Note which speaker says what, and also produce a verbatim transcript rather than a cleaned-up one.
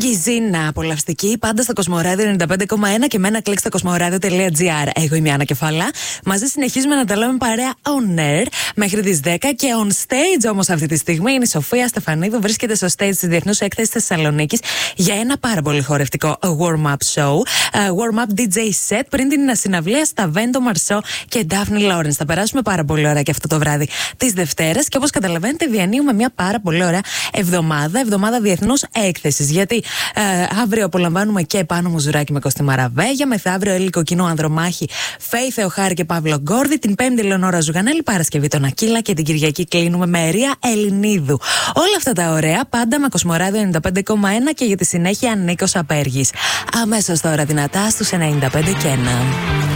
Speaker 1: Γκιζίνα, απολαυστική, πάντα στο Κοσμοράδιο ενενήντα πέντε κόμμα ένα και με ένα κλικ στο κοσμοράδιο τελεία τζι άρ. Εγώ είμαι η Άννα Κεφαλά. Μαζί συνεχίζουμε να τα λέμε παρέα on air μέχρι τις δέκα και on stage όμως αυτή τη στιγμή είναι η Σοφία Στεφανίδου. Βρίσκεται στο stage της Διεθνούς Έκθεσης Θεσσαλονίκης για ένα πάρα πολύ χορευτικό warm-up show. Uh, warm-up ντι τζέι set πριν την συναυλία στα Βέντο Μαρσό και Ντάφνη Λόρενς. Θα περάσουμε πάρα πολύ ωραία και αυτό το βράδυ της Δευτέρας και όπως καταλαβαίνετε διανύουμε μια πάρα πολύ ωραία εβδομάδα, εβδομάδα Διεθνούς Έκθεσης. Γιατί ε, αύριο απολαμβάνουμε και Πάνο Μουζουράκη με Κώστη Μαραβέγια, μεθαύριο Έλλη Κοκκινού Ανδρομάχη, Φέη Θεοχάρη και Παύλο Γκόρδη, την Πέμπτη Λεωνόρα Ζουγανέλη, Παρασκευή τον Ακύλα και την Κυριακή κλείνουμε με Ερία Ελληνίδου. Όλα αυτά τα ωραία πάντα με Κοσμοράδιο ενενήντα πέντε κόμμα ένα και για τη συνέχεια Νίκος Απέργης. Αμέσως τώρα δυνατά στους ενενήντα πέντε και ένα.